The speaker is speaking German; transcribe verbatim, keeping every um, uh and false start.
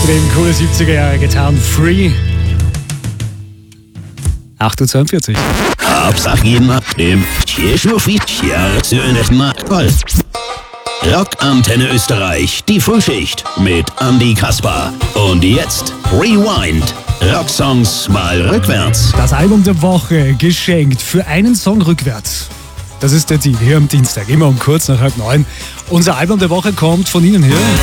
Extrem coole siebziger Jahre getan. Free. acht Uhr zweiundvierzig. Hauptsache jemand im Rockantenne Österreich, die Frühschicht mit Andy Kasper. Und jetzt Rewind. Rocksongs mal rückwärts. Das Album der Woche geschenkt für einen Song rückwärts. Das ist der Deal hier am Dienstag, immer um kurz nach halb neun. Unser Album der Woche kommt von Ihnen hier.